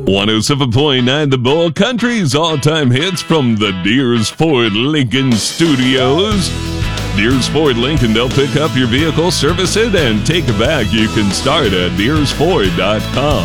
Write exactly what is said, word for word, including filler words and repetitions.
one oh seven point nine The Bull, country's all-time hits from the Deers Ford Lincoln Studios. Deers Ford Lincoln, they'll pick up your vehicle, service it, and take it back. You can start at deers ford dot com.